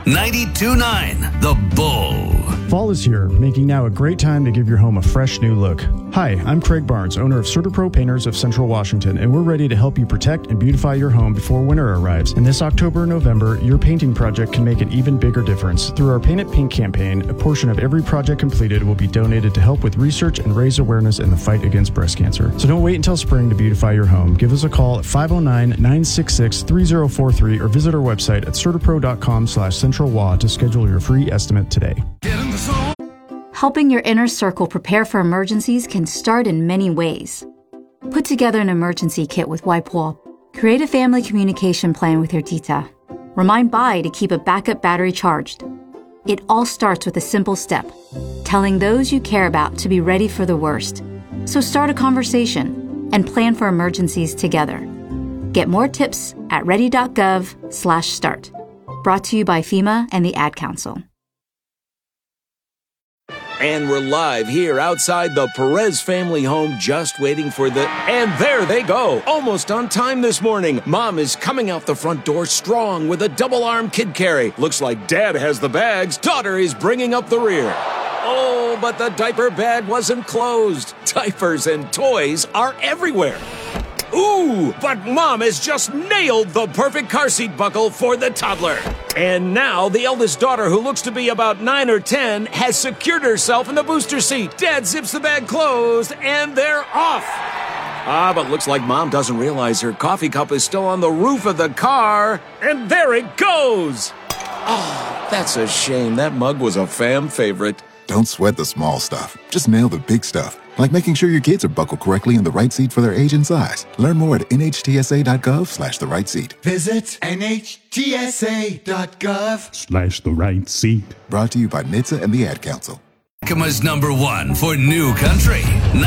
92.9 The Bull. Fall is here, making now a great time to give your home a fresh new look. Hi, I'm Craig Barnes, owner of CertaPro Painters of Central Washington, and we're ready to help you protect and beautify your home before winter arrives. And this October and November, your painting project can make an even bigger difference. Through our Paint It Pink campaign, a portion of every project completed will be donated to help with research and raise awareness in the fight against breast cancer. So don't wait until spring to beautify your home. Give us a call at 509-966-3043 or visit our website at CertaPro.com/CentralWA to schedule your free estimate today. Helping your inner circle prepare for emergencies can start in many ways. Put together an emergency kit with WipeWall. Create a family communication plan with your tita. Remind Bai to keep a backup battery charged. It all starts with a simple step, telling those you care about to be ready for the worst. So start a conversation and plan for emergencies together. Get more tips at ready.gov/start. Brought to you by FEMA and the Ad Council. And we're live here outside the Perez family home, just waiting for and there they go, almost on time this morning. Mom is coming out the front door strong with a double-arm kid carry. Looks like Dad has the bags. Daughter is bringing up the rear. Oh, but the diaper bag wasn't closed. Diapers and toys are everywhere. Ooh, but Mom has just nailed the perfect car seat buckle for the toddler. And now the eldest daughter, who looks to be about 9 or 10, has secured herself in the booster seat. Dad zips the bag closed, and they're off. But looks like Mom doesn't realize her coffee cup is still on the roof of the car. And there it goes. Oh, that's a shame. That mug was a fam favorite. Don't sweat the small stuff. Just nail the big stuff. Like making sure your kids are buckled correctly in the right seat for their age and size. Learn more at nhtsa.gov/the right seat. Visit nhtsa.gov/ the right seat. Brought to you by NHTSA and the Ad Council. Yakima's #1 for new country.